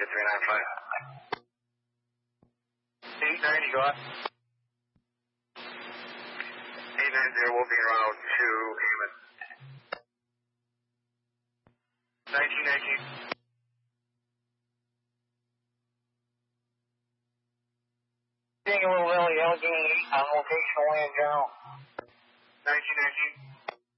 395. 890, go ahead. 890 will be en route to Hammond. 1919. Single Lily, Allegheny, on location away in general. 1919.